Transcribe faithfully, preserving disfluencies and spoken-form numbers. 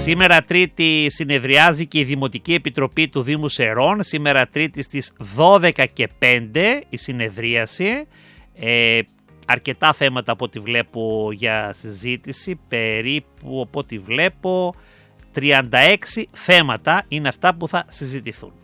Σήμερα Τρίτη συνεδριάζει και η Δημοτική Επιτροπή του Δήμου Σερών. Σήμερα Τρίτη στις δώδεκα και πέντε η συνεδρίαση. Ε, αρκετά θέματα από ό,τι βλέπω για συζήτηση. Περίπου από ό,τι βλέπω τριάντα έξι θέματα είναι αυτά που θα συζητηθούν.